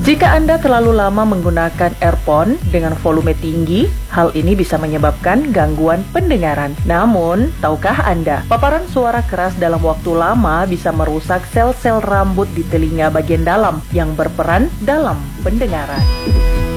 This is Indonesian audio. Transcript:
Jika Anda terlalu lama menggunakan earphone dengan volume tinggi, hal ini bisa menyebabkan gangguan pendengaran. Namun, tahukah Anda, paparan suara keras dalam waktu lama bisa merusak sel-sel rambut di telinga bagian dalam yang berperan dalam pendengaran.